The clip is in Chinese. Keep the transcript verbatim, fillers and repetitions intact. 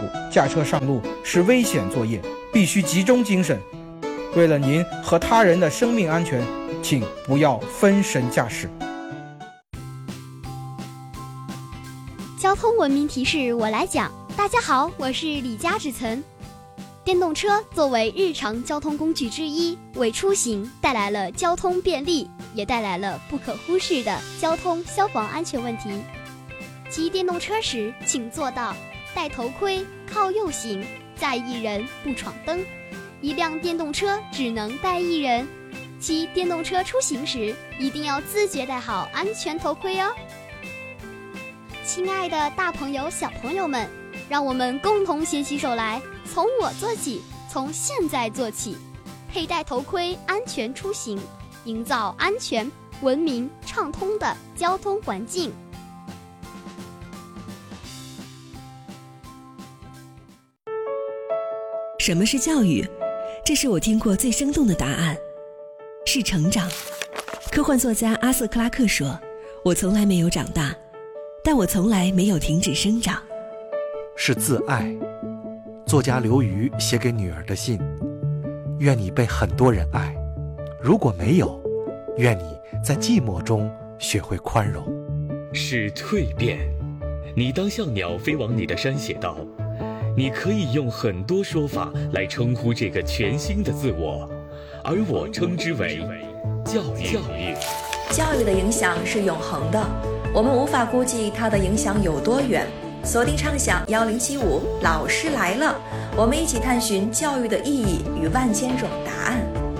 顾，驾车上路是危险作业，必须集中精神。为了您和他人的生命安全，请不要分神驾驶。 交通文明提示我来讲。大家好，我是李佳芷岑。电动车作为日常交通工具之一，为出行带来了交通便利，也带来了不可忽视的交通消防安全问题。骑电动车时，请做到戴头盔、靠右行，载一人不闯灯。一辆电动车只能带一人。骑电动车出行时，一定要自觉戴好安全头盔哦。亲爱的大朋友、小朋友们，让我们共同携起手来，从我做起，从现在做起，佩戴头盔，安全出行，营造安全、文明、畅通的交通环境。 什么是教育？这是我听过最生动的答案，是成长。科幻作家阿瑟·克拉克说：“我从来没有长大，但我从来没有停止生长。” 是自爱。作家刘瑜写给女儿的信：愿你被很多人爱，如果没有，愿你在寂寞中学会宽容。 是蜕变。你当像鸟飞往你的山写道，你可以用很多说法来称呼这个全新的自我，而我称之为教育。教育教育的影响是永恒的，我们无法估计它的影响有多远。锁定畅想幺零七五，老师来了，我们一起探寻教育的意义与万千种答案。